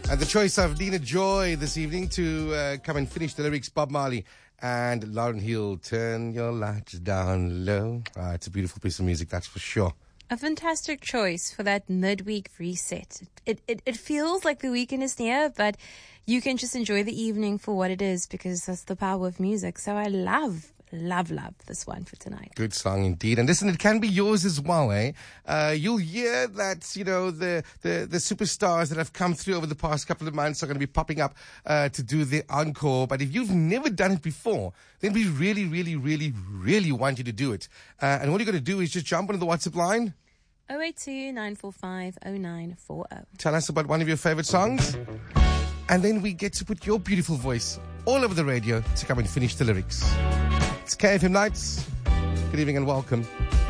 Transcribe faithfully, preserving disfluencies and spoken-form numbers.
And the choice of Dina Joy this evening to uh, come and finish the lyrics, Bob Marley and Lauryn Hill, Turn Your Lights Down Low. Uh, it's a beautiful piece of music, that's for sure. A fantastic choice for that midweek reset. It, it it feels like the weekend is near, but you can just enjoy the evening for what it is because that's the power of music. So I love, love, love this one for tonight. Good song indeed. And listen, it can be yours as well, eh? Uh, you'll hear that, you know, the, the, the superstars that have come through over the past couple of months are going to be popping up uh, to do the encore. But if you've never done it before, then we really, really, really, really want you to do it. Uh, and all you got to do is just jump onto the WhatsApp line. oh eight two, nine four five, oh nine four oh. Tell us about one of your favorite songs. And then we get to put your beautiful voice all over the radio to come and finish the lyrics. It's K F M Nights. Good evening and welcome.